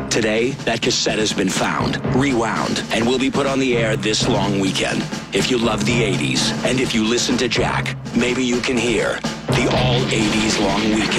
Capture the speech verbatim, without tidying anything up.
Today, that cassette has been found, rewound, and will be put on the air this long weekend. If you love the eighties, and if you listen to Jack, maybe you can hear the all eighties long weekend.